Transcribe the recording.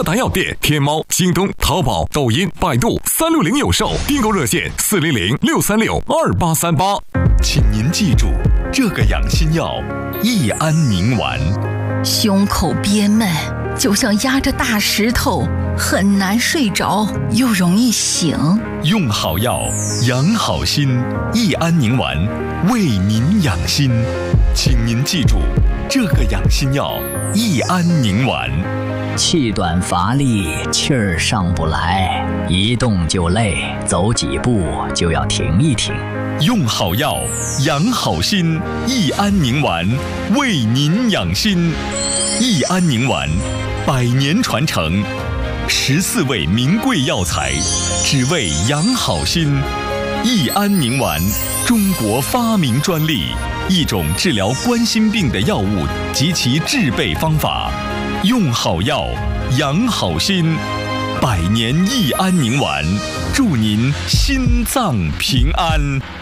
各大药店、天猫、京东、淘宝、抖音、百度360有售，订购热线400-636-2838。 请您记住，这个养心药益安宁丸。 胸口憋闷，就像压着大石头，很难睡着，又容易醒。 用好药，养好心，益安宁丸为您养心。请您记住，这个养心药益安宁丸。 气短乏力，气儿上不来，一动就累，走几步就要停一停。 用好药，养好心，益安宁丸为您养心。益安宁丸100年传承，14味名贵药材，只为养好心。益安宁丸，中国发明专利，一种治疗冠心病的药物及其制备方法。用好药，养好心，100年益安宁丸，祝您心脏平安。